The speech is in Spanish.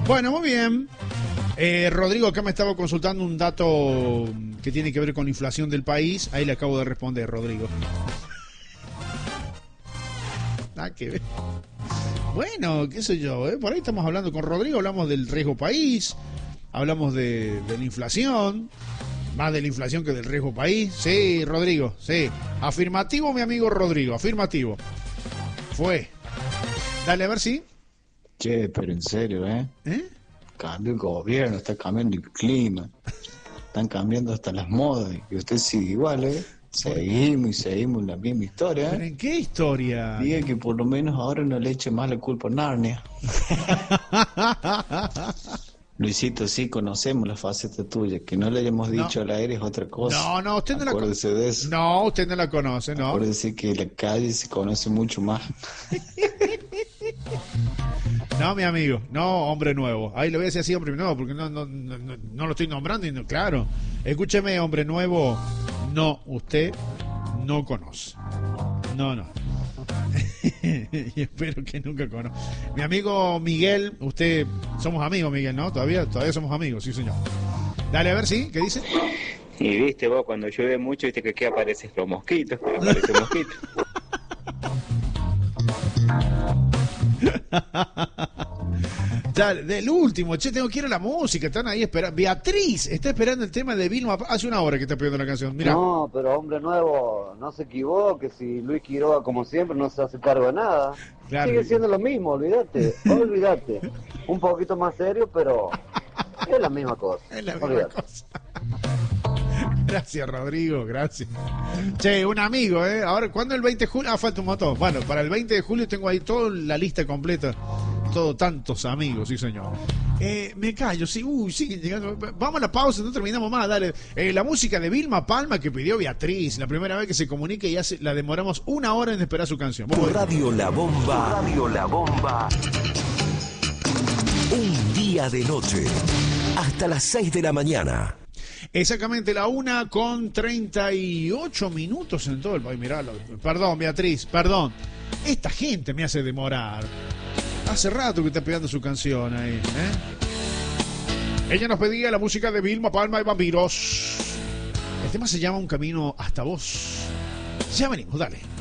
Bueno, muy bien. Rodrigo acá me estaba consultando un dato que tiene que ver con la inflación del país. Ahí le acabo de responder, Rodrigo. Nada que ver. Bueno, qué sé yo, por ahí estamos hablando con Rodrigo, hablamos del riesgo país, hablamos de la inflación, más de la inflación que del riesgo país. Sí, Rodrigo, sí. Afirmativo, mi amigo Rodrigo, afirmativo. Fue. Dale, a ver si. Che, pero en serio, ¿eh? Cambia el gobierno, está cambiando el clima, están cambiando hasta las modas, y usted sigue igual, ¿eh? Seguimos la misma historia, ¿eh? ¿Pero en qué historia? Diga que por lo menos ahora no le eche más la culpa a Narnia. Luisito, sí, conocemos la faceta tuya, que no le hayamos dicho al aire es otra cosa. No, usted no la conoce. Acuérdese de eso. No, usted no la conoce, no. Acuérdese que la calle se conoce mucho más. No, mi amigo, no, hombre nuevo. Ahí le voy a decir así, hombre nuevo, porque no lo estoy nombrando. Y no, claro, escúcheme, hombre nuevo, no, usted no conoce. No. Y espero que nunca conozca. Mi amigo Miguel, usted, somos amigos, Miguel, ¿no? Todavía somos amigos, sí, señor. Dale, a ver, ¿sí? ¿Qué dice? Y viste vos, cuando llueve mucho, viste que aparecen los mosquitos, aparecen mosquitos. Ya, del último, che, tengo que ir a la música, están ahí esperando. Beatriz está esperando el tema de Vilma, hace una hora que está pidiendo la canción. Mira. No, pero hombre nuevo, no se equivoque, si Luis Quiroga como siempre no se hace cargo de nada. Claro. Sigue siendo lo mismo, olvídate. Un poquito más serio, pero es la misma cosa. Es la misma cosa. Gracias, Rodrigo, gracias. Che, un amigo, Ahora, ¿cuándo el 20 de julio? Falta un montón. Bueno, para el 20 de julio tengo ahí toda la lista completa. Tantos amigos, sí, señor. Me callo, sí, siguen llegando. Vamos a la pausa, no terminamos más, dale. La música de Vilma Palma que pidió Beatriz, la primera vez que se comunica y la demoramos una hora en esperar su canción. Radio La Bomba. Radio La Bomba. Un día de noche. Hasta las 6 de la mañana. Exactamente, la 1:38 en todo el país. Mirá, perdón, Beatriz, perdón. Esta gente me hace demorar. Hace rato que está pegando su canción ahí, Ella nos pedía la música de Vilma Palma y Vampiros. El tema se llama Un Camino Hasta Vos. Ya venimos, dale.